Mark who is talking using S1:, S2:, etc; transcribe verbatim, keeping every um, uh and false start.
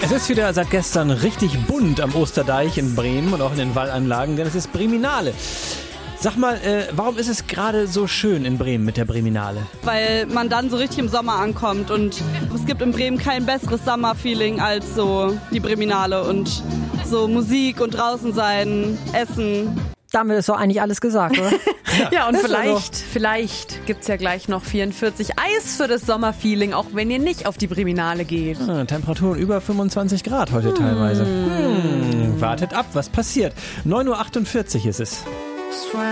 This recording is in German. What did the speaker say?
S1: Es ist wieder seit gestern richtig bunt am Osterdeich in Bremen und auch in den Wallanlagen, denn es ist Breminale. Sag mal, äh, warum ist es gerade so schön in Bremen mit der Breminale?
S2: Weil man dann so richtig im Sommer ankommt und es gibt in Bremen kein besseres Sommerfeeling als so die Breminale und so Musik und draußen sein, Essen.
S3: Damit ist doch eigentlich alles gesagt, oder?
S4: Ja, ja, und
S3: ist
S4: vielleicht, so. vielleicht gibt's ja gleich noch vierundvierzig Eis für das Sommerfeeling, auch wenn ihr nicht auf die Breminale geht.
S1: Ah, Temperaturen über fünfundzwanzig Grad heute hm. teilweise. Hm, wartet ab, was passiert. neun Uhr achtundvierzig ist es.